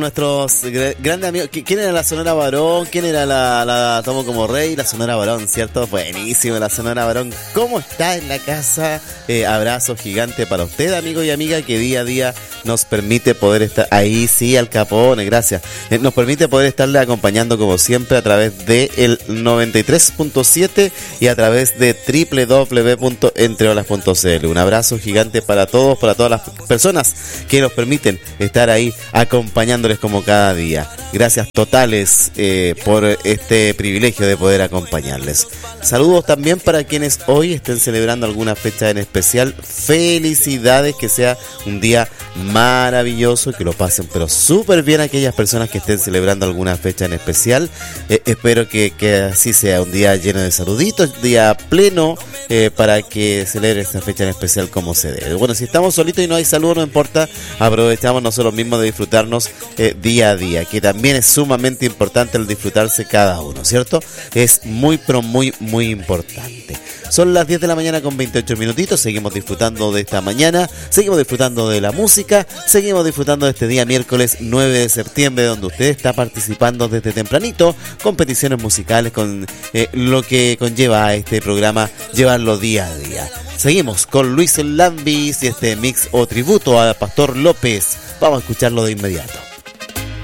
Nuestros grandes amigos. ¿Quién era la Sonora Barón? ¿Quién era la Tomo como Rey? La Sonora Barón, ¿cierto? Buenísimo, la Sonora Barón. ¿Cómo está en la casa? Abrazo gigante para usted, amigo y amiga, que día a día nos permite poder estar ahí, sí, Al Capone, gracias. Nos permite poder estarle acompañando como siempre a través de el 93.7 y a través de www.entreolas.cl. Un abrazo gigante para todos, para todas las personas que nos permiten estar ahí acompañándoles como cada día. Gracias totales por este privilegio de poder acompañarles. Saludos también para quienes hoy estén celebrando alguna fecha en especial. Felicidades, que sea un día maravilloso, que lo pasen pero súper bien aquellas personas que estén celebrando alguna fecha en especial. Espero que así sea un día lleno de saluditos, un día pleno para que celebre esta fecha en especial como se debe. Bueno, si estamos solitos y no hay saludos, no importa, aprovechamos nosotros mismos de disfrutarnos día a día, que también es sumamente importante el disfrutarse cada uno, ¿cierto? Es muy, pero muy, muy importante. Son las 10 de la mañana con 28 minutitos, seguimos disfrutando de esta mañana, seguimos disfrutando de la música, seguimos disfrutando de este día miércoles 9 de septiembre, donde usted está participando desde tempranito, con peticiones musicales, con lo que conlleva a este programa, llevarlo día a día. Seguimos con Luis Lambis y este mix o tributo a Pastor López. Vamos a escucharlo de inmediato.